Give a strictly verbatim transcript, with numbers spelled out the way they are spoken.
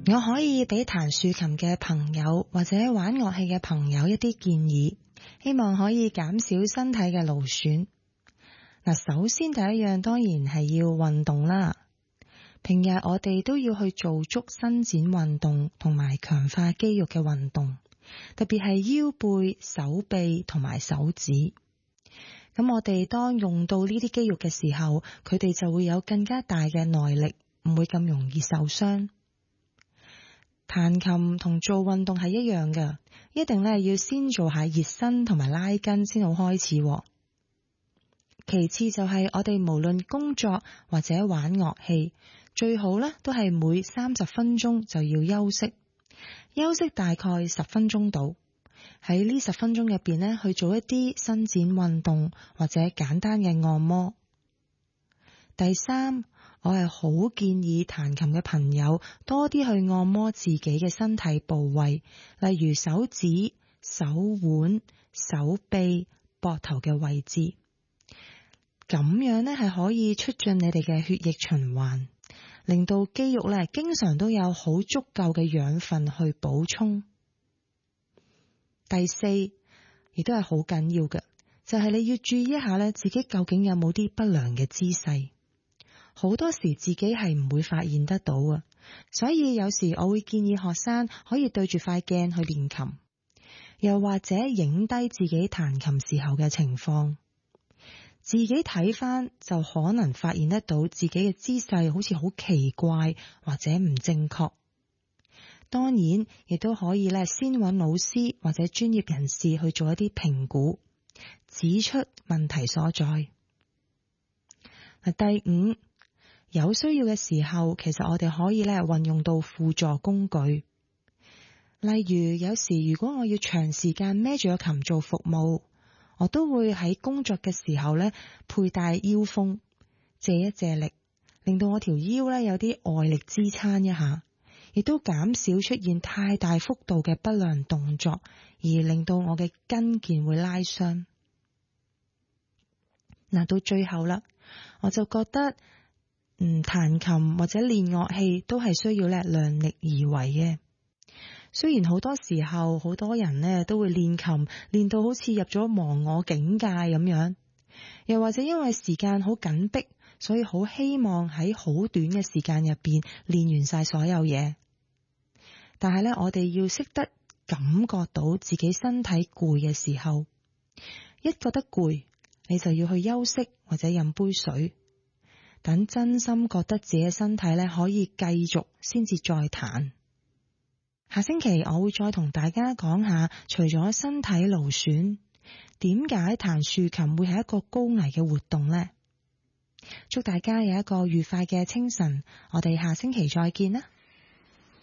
我可以俾彈豎琴嘅朋友或者玩樂器嘅朋友一啲建議，希望可以減少身體嘅勞損。嗱，首先第一樣當然係要運動啦。平日我哋都要去做足伸展運動同埋強化肌肉嘅運動，特別係腰背、手臂同埋手指。咁我哋當用到呢啲肌肉嘅時候，佢哋就會有更加大嘅耐力，唔會咁容易受傷。彈琴同做運動係一樣嘅，一定咧要先做下熱身同埋拉筋先好開始。其次就係我哋無論工作或者玩樂器，最好咧都係每三十分鐘就要休息，休息大概十分鐘到。喺呢十分鐘入邊咧去做一啲伸展運動或者簡單嘅按摩。第三，我係好建議彈琴嘅朋友多啲去按摩自己嘅身體部位，例如手指、手腕、手臂、膊頭嘅位置。咁樣呢係可以促進你哋嘅血液循環，令到肌肉呢經常都有好足夠嘅養分去補充。第四，亦都係好緊要嘅，就係你要注意一下呢自己究竟有冇啲不良嘅姿勢。好多時自己係唔會發現得到啊，所以有時我會建議學生可以對住塊鏡去練琴，又或者影低自己彈琴時候嘅情況。自己睇返就可能發現得到自己嘅姿勢好似好奇怪或者唔正確。當然亦都可以咧先揾老師或者專業人士去做一啲評估，指出問題所在。第五，有需要嘅時候，其實我哋可以咧運用到輔助工具，例如有時如果我要長時間孭住個琴做服務，我都會喺工作嘅時候咧佩戴腰封，借一借力，令到我條腰咧有啲外力支撐一下，亦都減少出現太大幅度嘅不良動作，而令到我嘅筋腱會拉傷。嗱，到最後啦，我就覺得嗯，彈琴或者練樂器都係需要咧量力而為嘅。雖然好多時候好多人呢都會練琴練到好似入咗忘我境界咁樣，又或者因為時間好緊迫，所以好希望喺好短嘅時間入邊練完晒所有嘢。但係咧，我哋要識得感覺到自己身體攰嘅時候，一覺得攰，你就要去休息或者飲杯水，等真心覺得自己身體咧可以繼續先至再彈。下星期我會再同大家講下，除咗身體勞損，點解彈豎琴會係一個高危嘅活動呢？祝大家有一個愉快嘅清晨，我哋下星期再見啦！